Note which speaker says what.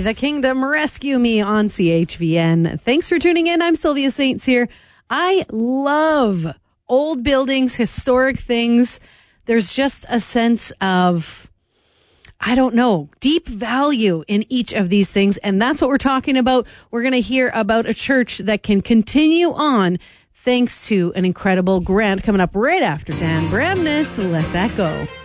Speaker 1: The Kingdom Rescue Me on CHVN. Thanks for tuning in. I'm Sylvia Saints here. I love old buildings, historic things. There's just a sense of, I don't know, deep value in each of these things. And that's what we're talking about. We're going to hear about a church that can continue on thanks to an incredible grant coming up right after Dan Bramness. Let that go.